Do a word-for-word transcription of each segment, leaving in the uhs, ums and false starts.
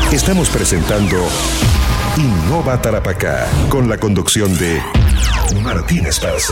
Estamos presentando Innova Tarapacá, con la conducción de Martín Esparza.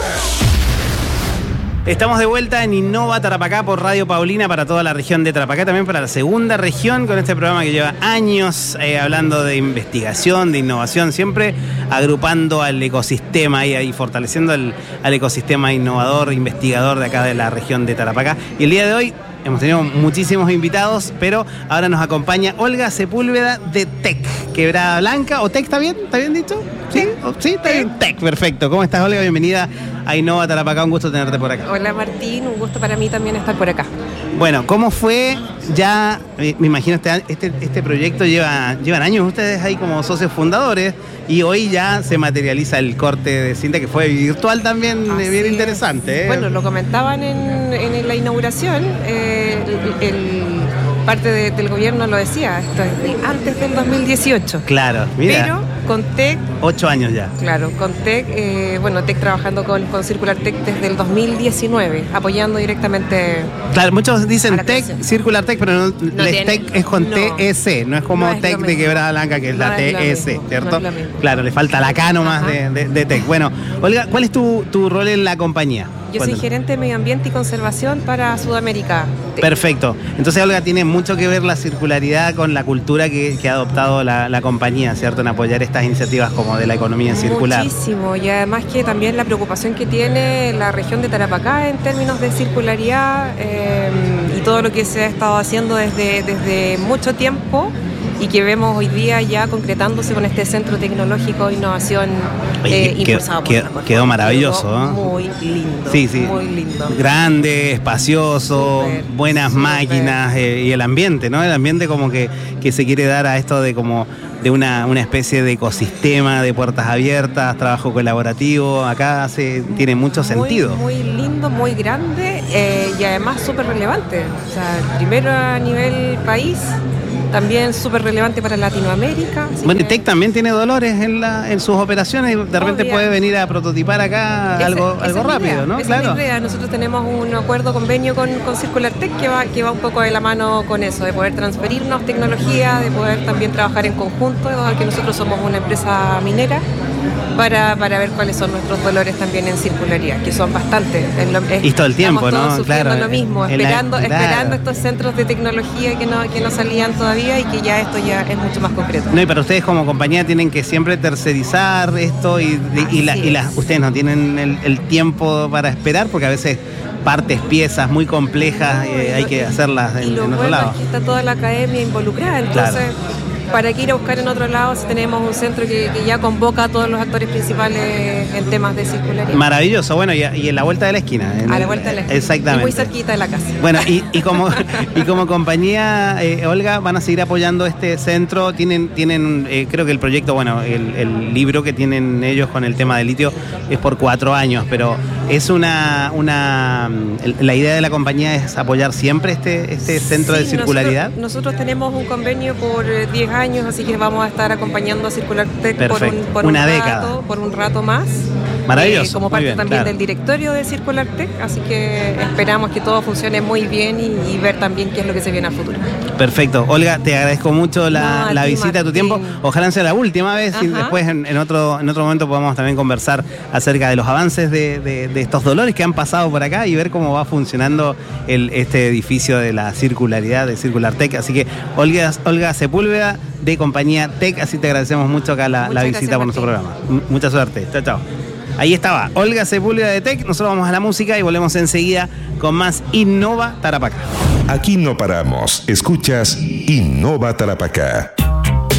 Estamos de vuelta en Innova Tarapacá por Radio Paulina para toda la región de Tarapacá, también para la segunda región, con este programa que lleva años eh, hablando de investigación, de innovación, siempre agrupando al ecosistema y, y fortaleciendo al, al ecosistema innovador, investigador de acá de la región de Tarapacá. Y el día de hoy hemos tenido muchísimos invitados, pero ahora nos acompaña Olga Sepúlveda de Tec, Quebrada Blanca, o Tec, ¿está bien? ¿Está bien dicho? ¿Sí? ¿Sí? ¿Está bien? Tec, perfecto. ¿Cómo estás, Olga? Bienvenida a Innova Tarapacá, un gusto tenerte por acá. Hola, Martín, un gusto para mí también estar por acá. Bueno, ¿cómo fue? Ya, me imagino, este, este, este proyecto lleva, llevan años ustedes ahí como socios fundadores y hoy ya se materializa el corte de cinta que fue virtual también, Así bien interesante. ¿eh? Bueno, lo comentaban en, en la inauguración, eh, el, el parte de, del gobierno lo decía, esto es de antes del dos mil dieciocho. Claro, mira. Pero con Tec... Ocho años ya. Claro, con Tec, eh, bueno, Tec trabajando con, con Circular Tec desde el dos mil diecinueve, apoyando directamente... Claro, muchos dicen Tec, Circular Tec, pero no, no les tiene, Tec es con no, T S, no es como no Tec es de Quebrada Blanca, que es no la es T S, mismo, ¿cierto? No es claro, le falta la K nomás de, de, de Tec. Bueno, Olga, ¿cuál es tu, tu rol en la compañía? Yo soy gerente de medio ambiente y conservación para Sudamérica. Perfecto. Entonces, Olga, tiene mucho que ver la circularidad con la cultura que, que ha adoptado la, la compañía, ¿cierto? En apoyar estas iniciativas como de la economía circular. Muchísimo. Y además que también la preocupación que tiene la región de Tarapacá en términos de circularidad eh, y todo lo que se ha estado haciendo desde, desde mucho tiempo y que vemos hoy día ya concretándose con este centro tecnológico de innovación eh, Oye, impulsado por quedó, quedó maravilloso. quedó ¿eh? Muy lindo. Sí, sí. Muy lindo. Grande, espacioso, Super, buenas super. máquinas eh, y el ambiente, ¿no? El ambiente como que, que se quiere dar a esto de como de una, una especie de ecosistema, de puertas abiertas, trabajo colaborativo. Acá se, tiene mucho muy, sentido. Muy lindo, muy grande eh, y además súper relevante. O sea, primero a nivel país, también súper relevante para Latinoamérica. Bueno, que... Tec también tiene Dolores en, la, en sus operaciones y de repente Obvio. puede venir a prototipar acá esa, algo, algo rápido, idea, ¿no? Esa claro. Es la idea. Nosotros tenemos un acuerdo, convenio con, con Circular Tec que va, que va un poco de la mano con eso, de poder transferirnos tecnología, de poder también trabajar en conjunto, dado que nosotros somos una empresa minera, para, para ver cuáles son nuestros dolores también en circularidad, que son bastantes. Es lo, es, y todo el tiempo, estamos todos ¿no? sufriendo Claro. lo mismo, la, esperando, claro. esperando estos centros de tecnología que no, que no salían todavía y que ya esto ya es mucho más concreto. No, y para ustedes como compañía tienen que siempre tercerizar esto y, y, y, la, y la, ustedes no tienen el, el tiempo para esperar porque a veces partes, piezas muy complejas eh, hay que hacerlas en, y lo en otro bueno lado. Es que está toda la academia involucrada, entonces... Claro. ¿Para qué ir a buscar en otro lado si tenemos un centro que, que ya convoca a todos los actores principales en temas de circularidad? Maravilloso, bueno, y, y en la vuelta de la esquina. En a el, la vuelta de la esquina. Exactamente. Y muy cerquita de la casa. Bueno, y, y, como, y como compañía, eh, Olga, van a seguir apoyando este centro. Tienen, tienen eh, creo que el proyecto, bueno, el, el libro que tienen ellos con el tema del litio es por cuatro años, pero es una, una la idea de la compañía es apoyar siempre este, este centro sí, de circularidad. Nosotros, nosotros tenemos un convenio por diez años, así que vamos a estar acompañando a Circular Tec por un, por una un década. rato, por un rato más. Maravilloso. Eh, como parte bien, también claro. del directorio de Circular Tec, así que esperamos que todo funcione muy bien y, y ver también qué es lo que se viene a futuro. Perfecto. Olga, te agradezco mucho la, no, la ti, visita, Martín. tu tiempo. Ojalá sea la última vez Ajá. y después en, en, otro, en otro momento podamos también conversar acerca de los avances de, de, de estos dolores que han pasado por acá y ver cómo va funcionando el, este edificio de la circularidad de Circular Tec. Así que Olga, Olga Sepúlveda de compañía Tec, así te agradecemos mucho acá la, la visita por nuestro programa. M- mucha suerte. Chao, chao. Ahí estaba, Olga Sepúlveda de Tec. Nosotros vamos a la música y volvemos enseguida con más Innova Tarapacá. Aquí no paramos. Escuchas Innova Tarapacá.